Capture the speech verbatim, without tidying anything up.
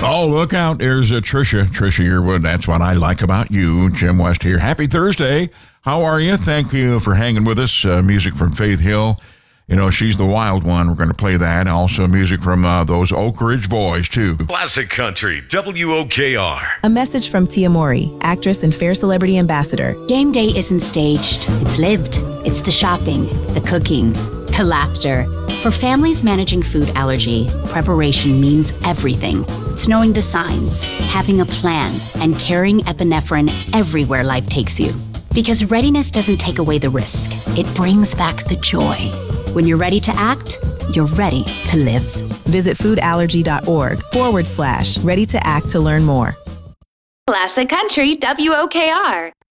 Oh, look out. There's uh, Trisha. Trisha Yearwood. That's what I like about you. Jim West here. Happy Thursday. How are you? Thank you for hanging with us. Uh, music from Faith Hill. You know, she's the wild one. We're going to play that. Also, music from uh, those Oak Ridge Boys, too. Classic Country, W O K R. A message from Tia Mowry, actress and Fair Celebrity Ambassador. Game day isn't staged. It's lived. It's the shopping, the cooking, the laughter. For families managing food allergy, preparation means everything. It's knowing the signs, having a plan, and carrying epinephrine everywhere life takes you. Because readiness doesn't take away the risk. It brings back the joy. When you're ready to act, you're ready to live. Visit foodallergy.org forward slash ready to act to learn more. Classic Country, W O K R.